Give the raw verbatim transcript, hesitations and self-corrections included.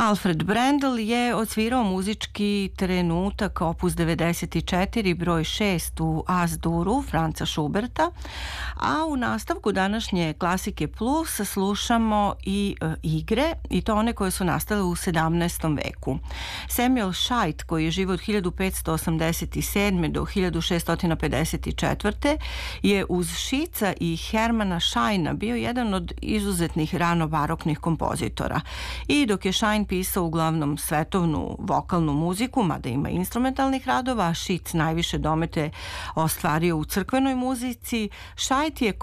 Alfred Brendel je odsvirao muzički trenutak opus devedeset četiri broj šest u As-Duru Franca Schuberta, a u nastavku današnje Klasike Plus slušamo i e, igre, i to one koje su nastale u sedamnaestom veku. Samuel Scheidt, koji je živo od hiljadu petsto osamdeset sedme do hiljadu šeststo pedeset četvrte je uz Šica i Hermana Scheina bio jedan od izuzetnih ranobaroknih kompozitora. I dok je Schein pisao uglavnom svetovnu vokalnu muziku, mada ima instrumentalnih radova, Šic najviše domete ostvario u crkvenoj muzici, Scheidt je